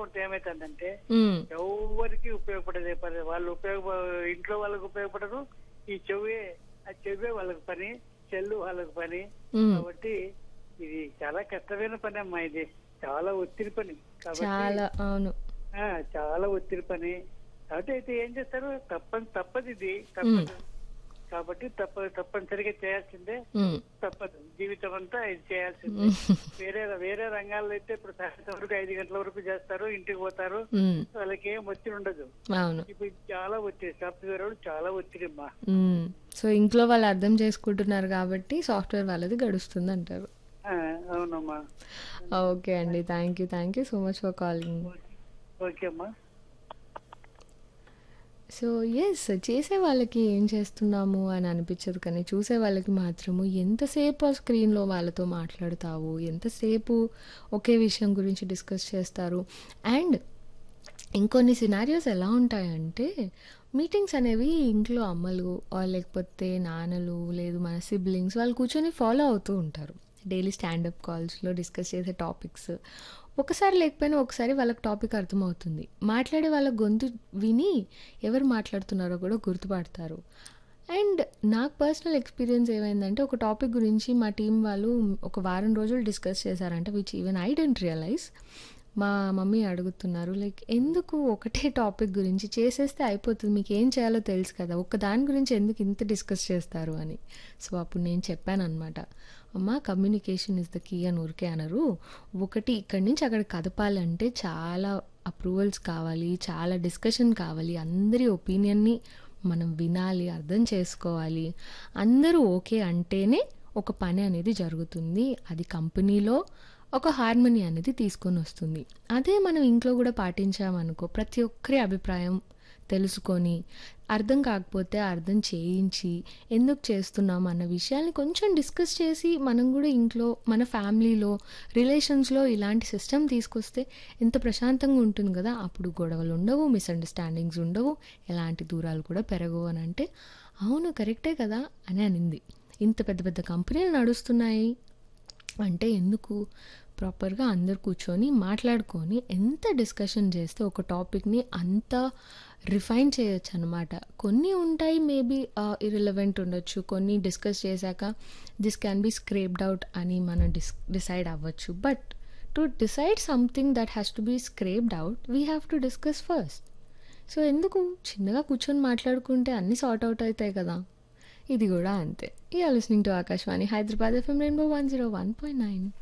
ఉంటే ఏమైతుందంటే హ్మ్. ఎవరికి ఉపయోగపడేదే పని. ఇంట్లో వాళ్ళకి ఉపయోగపడదు. ఈ చెవే వాళ్ళకి పని, చెల్లు వాళ్ళకి పని. హ్మ్. కాబట్టి ఇది చాలా కష్టమైన పని అమ్మా. ఇది చాలా ఒత్తిడి పని కాబట్టి చాలా అవును. చాలా ఒత్తిడి పని. కాబట్టి అయితే ఏం చేస్తారు, తప్పదు ఇది హ్మ్. తప్పదు. కాబట్టి తప్పనిసరిగా చేయాల్సిందే. హ్మ్. తప్పదు, జీవితం అంతా ఇది చేయాల్సిందే. వేరే రంగాల్లో అయితే ఇప్పుడు సాయంత్రం వరకు 5 గంటల వరకు చేస్తారు, ఇంటికి పోతారు, హ్మ్. వాళ్ళకి ఏం ఒత్తిడి ఉండదు. అవును. ఇప్పుడు ఇది చాలా ఒత్తిడి, సాఫ్ట్వేర్ వాళ్ళు చాలా ఒత్తిడి అమ్మా. హ్మ్. సో, ఇంట్లో వాళ్ళు అర్థం చేసుకుంటున్నారు కాబట్టి సాఫ్ట్‌వేర్ వాళ్ళది గడుస్తుందంటారు. ఆ, అవునమ్మా. ఓకే అండి. Thank you so much for calling. Okay. Okay అమ్మా. సో, యెస్ చేసే వాళ్ళకి ఏం చేస్తున్నాము అని అనిపించదు కానీ, చూసే వాళ్ళకి మాత్రము ఎంతసేపు ఆ స్క్రీన్‌లో వాళ్ళతో మాట్లాడతావు, ఎంతసేపు ఒకే విషయం గురించి డిస్కస్ చేస్తారు. అండ్ ఇంకొన్ని సినారియోస్ ఎలా ఉంటాయంటే, మీటింగ్స్ అనేవి ఇంట్లో అమ్మలు లేకపోతే నాన్నలు, లేదు మన సిబ్లింగ్స్ వాళ్ళు కూర్చొని ఫాలో అవుతూ ఉంటారు. డైలీ స్టాండప్ కాల్స్‌లో డిస్కస్ చేసే టాపిక్స్. ఒకసారి లేకపోయినా ఒకసారి వాళ్ళకి టాపిక్ అర్థమవుతుంది. మాట్లాడే వాళ్ళ గొంతు విని ఎవరు మాట్లాడుతున్నారో కూడా గుర్తుపడతారు. అండ్ నాకు పర్సనల్ ఎక్స్‌పీరియన్స్ ఏమైందంటే, ఒక టాపిక్ గురించి మా టీమ్ వాళ్ళు ఒక వారం రోజులు డిస్కస్ చేశారంట. Which even I don't realise. మా మమ్మీ అడుగుతున్నారు లైక్, "ఎందుకు ఒకటే టాపిక్ గురించి చేసేస్తే అయిపోతుంది. మీకేం చేయాలో తెలుసు కదా! ఒక్క దాని గురించి ఎందుకు ఇంత డిస్కస్ చేస్తారు" అని. సో, అప్పుడు నేను చెప్పాననమాట. "అమ్మ కమ్యూనికేషన్ ఈస్ ద కీ" అని ఊరికే అనరు. ఒకటి ఇక్కడి నుంచి అక్కడికి కదపాలంటే చాలా అప్రూవల్స్ కావాలి, చాలా డిస్కషన్ కావాలి. అందరి ఒపీనియన్‌ని మనం వినాలి, అర్థం చేసుకోవాలి. అందరూ ఓకే అంటేనే ఒక పని అనేది జరుగుతుంది. అది కంపెనీలో ఒక హార్మనీ అనేది తీసుకొనొస్తుంది. అదే మనం ఇంట్లో గూడా పాటించామనుకో, ప్రతి ఒక్కరి అభిప్రాయం తెలుసుకొని, అర్థం కాకపోతే అర్థం చేయించి, ఎందుకు చేస్తున్నాం అన్న విషయాల్ని కొంచెం డిస్కస్ చేసి, మనం గూడా ఇంట్లో, మన ఫ్యామిలీలో, రిలేషన్స్‌లో ఇలాంటి సిస్టమ్ తీసుకొస్తే ఎంత ప్రశాంతంగా ఉంటుంది గదా! అప్పుడు గొడవలుండవు, మిస్‌అండర్‌స్టాండింగ్స్ ఉండవు, ఎలాంటి దూరాలు కూడా పెరగవు అనంటే, అవును కరెక్టే కదా! అని అనింది. ఇంత పెద్ద పెద్ద కంపెనీలు నడుస్తున్నాయి అంటే ఎందుకు? ప్రాపర్‌గా అందరూ కూర్చొని మాట్లాడుకొని ఎంత డిస్కషన్ చేస్తే ఒక టాపిక్‌ని అంత రిఫైన్ చేయొచ్చనమాట. కొన్ని ఉంటాయి మేబీ ఇర్రెలెవెంట్ ఉండొచ్చు. కొన్ని డిస్కస్ చేశాక this can be scraped out అని మనం డిసైడ్ అవ్వచ్చు. But to decide something that has to be scraped out we have to discuss first. So, ఎందుకు చిన్నగా కూర్చొని మాట్లాడుకుంటే అన్నీ సార్ట్ ఔట్ అయితాయి కదా! ఇది గూడా అంతే. You are listening to Akashvani Hyderabad FM rainbow 101.9.